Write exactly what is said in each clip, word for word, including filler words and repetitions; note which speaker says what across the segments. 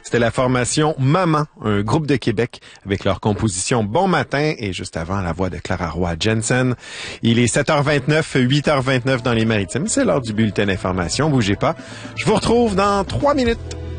Speaker 1: C'était la formation Maman, un groupe de Québec avec leur composition Bon Matin et juste avant la voix de Clara Roy Jensen. Il est sept heures vingt-neuf, huit heures vingt-neuf dans les Maritimes. C'est l'heure du bulletin d'information. Bougez pas. Je vous retrouve dans trois minutes.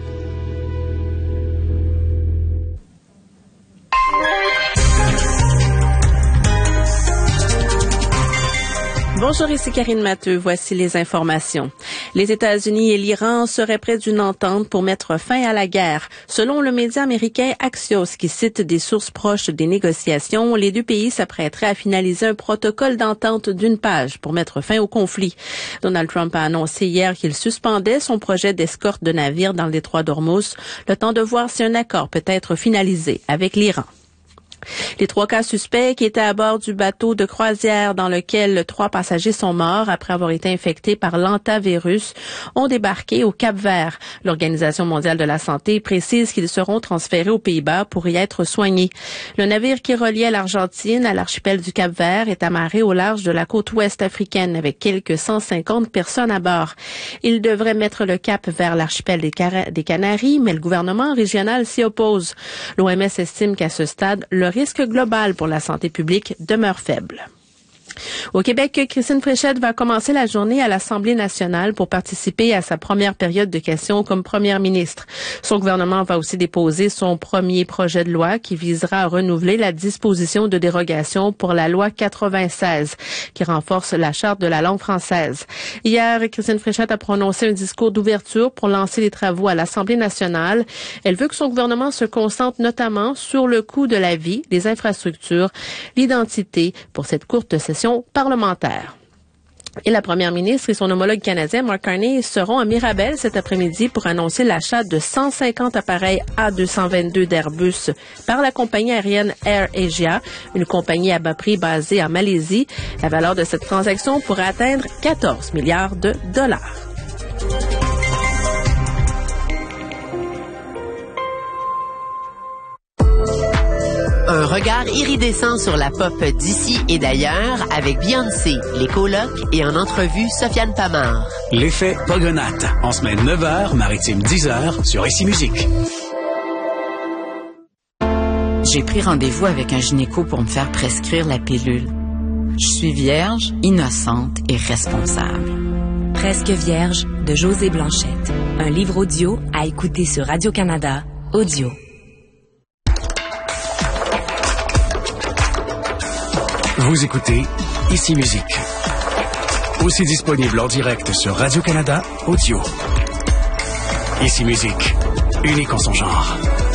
Speaker 2: Bonjour, ici Karine Matteux. Voici les informations. Les États-Unis et l'Iran seraient près d'une entente pour mettre fin à la guerre. Selon le média américain Axios, qui cite des sources proches des négociations, les deux pays s'apprêteraient à finaliser un protocole d'entente d'une page pour mettre fin au conflit. Donald Trump a annoncé hier qu'il suspendait son projet d'escorte de navires dans le détroit d'Ormuz, le temps de voir si un accord peut être finalisé avec l'Iran. Les trois cas suspects qui étaient à bord du bateau de croisière dans lequel trois passagers sont morts après avoir été infectés par l'hantavirus ont débarqué au Cap-Vert. L'Organisation mondiale de la santé précise qu'ils seront transférés aux Pays-Bas pour y être soignés. Le navire qui reliait l'Argentine à l'archipel du Cap-Vert est amarré au large de la côte ouest africaine avec quelques cent cinquante personnes à bord. Il devrait mettre le cap vers l'archipel des, Car- des Canaries, mais le gouvernement régional s'y oppose. L'O M S estime qu'à ce stade, le risque global pour la santé publique demeure faible. Au Québec, Christine Fréchette va commencer la journée à l'Assemblée nationale pour participer à sa première période de questions comme première ministre. Son gouvernement va aussi déposer son premier projet de loi qui visera à renouveler la disposition de dérogation pour la loi quatre-vingt-seize qui renforce la charte de la langue française. Hier, Christine Fréchette a prononcé un discours d'ouverture pour lancer les travaux à l'Assemblée nationale. Elle veut que son gouvernement se concentre notamment sur le coût de la vie, les infrastructures, l'identité pour cette courte session parlementaire. Et la première ministre et son homologue canadien, Mark Carney, seront à Mirabel cet après-midi pour annoncer l'achat de cent cinquante appareils A deux cent vingt-deux d'Airbus par la compagnie aérienne Air Asia, une compagnie à bas prix basée en Malaisie. La valeur de cette transaction pourrait atteindre quatorze milliards de dollars.
Speaker 3: Un regard iridescent sur la pop d'ici et d'ailleurs avec Beyoncé, les colocs et en entrevue Sofiane Pamard.
Speaker 4: L'effet Pogonate, en semaine neuf heures, maritime dix heures sur Ici Musique.
Speaker 5: J'ai pris rendez-vous avec un gynéco pour me faire prescrire la pilule. Je suis vierge, innocente et responsable.
Speaker 6: Presque vierge de José Blanchette. Un livre audio à écouter sur Radio-Canada Audio.
Speaker 4: Vous écoutez Ici Musique. Aussi disponible en direct sur Radio-Canada Audio. Ici Musique, unique en son genre.